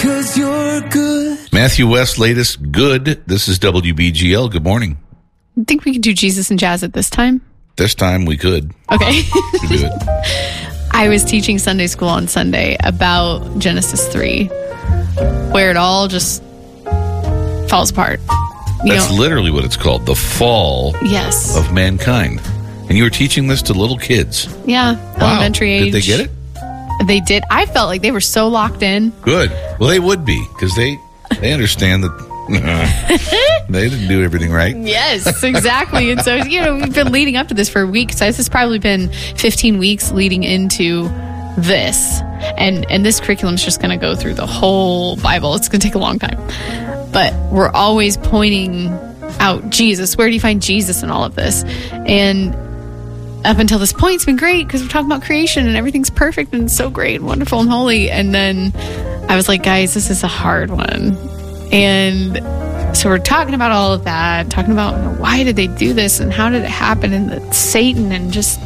'cause you're good. Matthew West's latest Good. This is WBGL. Good morning. I think we could do Jesus and Jazz at this time. This time we could. Okay. We could do it. I was teaching Sunday school on Sunday about Genesis 3, where it all just falls apart. That's literally what it's called, the fall Yes. of mankind. And you were teaching this to little kids. Yeah, Wow. elementary age. Did they get it? They did. I felt like they were so locked in. Good. Well, they would be, because they understand that they didn't do everything right. Yes, exactly. And so, we've been leading up to this for weeks. So this has probably been 15 weeks leading into this. And this curriculum is just going to go through the whole Bible. It's going to take a long time. But we're always pointing out Jesus. Where do you find Jesus in all of this? And up until this point, it's been great because we're talking about creation and everything's perfect and so great and wonderful and holy. And then I was like, guys, this is a hard one. And so we're talking about all of that, talking about why did they do this and how did it happen, and Satan, and just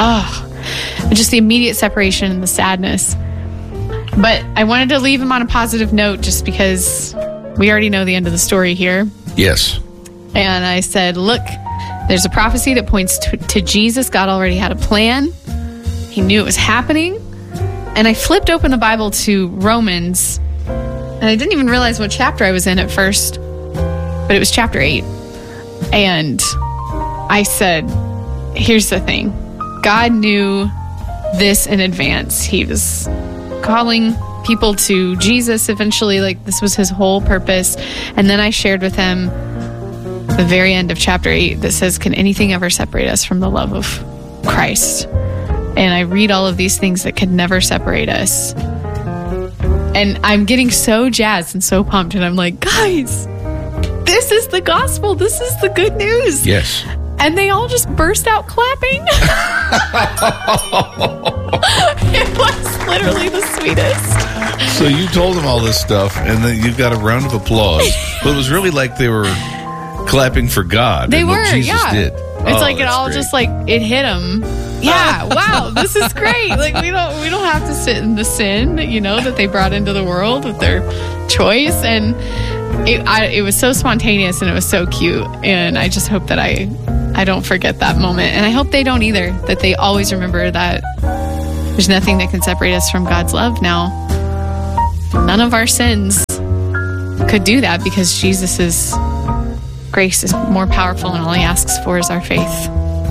the immediate separation and the sadness. But I wanted to leave him on a positive note just because we already know the end of the story here. Yes. And I said, look, there's a prophecy that points to Jesus. God already had a plan. He knew it was happening. And I flipped open the Bible to Romans, and I didn't even realize what chapter I was in at first, but it was chapter 8. And I said, here's the thing. God knew this in advance. He was calling people to Jesus eventually, like this was his whole purpose. And then I shared with him the very end of chapter 8 that says, can anything ever separate us from the love of Christ? And I read all of these things that could never separate us. And I'm getting so jazzed and so pumped. And I'm like, guys, this is the gospel. This is the good news. Yes. And they all just burst out clapping. It was literally the sweetest. So you told them all this stuff, and then you got a round of applause. But it was really like they were clapping for God. They and were, what Jesus did. It's like it all great. Just like it hit them. Yeah, wow, this is great. Like we don't have to sit in the sin, that they brought into the world with their choice, and it was so spontaneous and it was so cute. And I just hope that I don't forget that moment, and I hope they don't either. That they always remember that there's nothing that can separate us from God's love now. None of our sins could do that because Jesus' grace is more powerful, and all he asks for is our faith.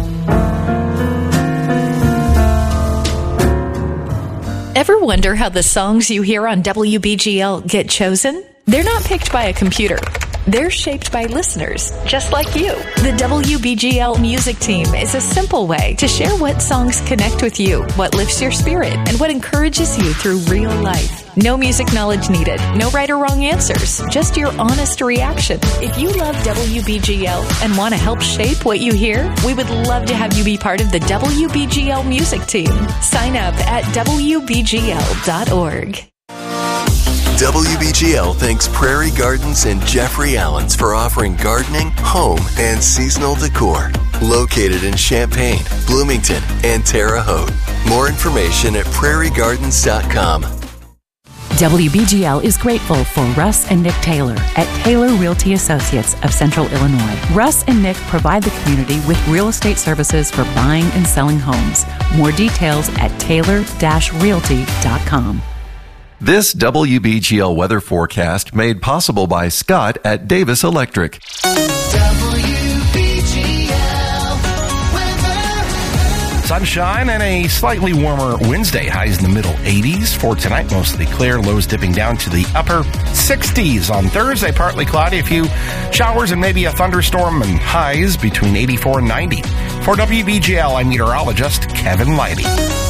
Ever wonder how the songs you hear on WBGL get chosen? They're not picked by a computer. They're shaped by listeners, just like you. The WBGL music team is a simple way to share what songs connect with you, what lifts your spirit, and what encourages you through real life. No music knowledge needed, no right or wrong answers, just your honest reaction. If you love WBGL and want to help shape what you hear, we would love to have you be part of the WBGL music team. Sign up at WBGL.org. WBGL thanks Prairie Gardens and Jeffrey Allen's for offering gardening, home, and seasonal decor. Located in Champaign, Bloomington, and Terre Haute. More information at prairiegardens.com. WBGL is grateful for Russ and Nick Taylor at Taylor Realty Associates of Central Illinois. Russ and Nick provide the community with real estate services for buying and selling homes. More details at taylor-realty.com. This WBGL weather forecast made possible by Scott at Davis Electric. Sunshine and a slightly warmer Wednesday. Highs in the middle 80s. For tonight, mostly clear. Lows dipping down to the upper 60s. On Thursday, partly cloudy. A few showers and maybe a thunderstorm, and highs between 84 and 90. For WBGL, I'm meteorologist Kevin Leidy.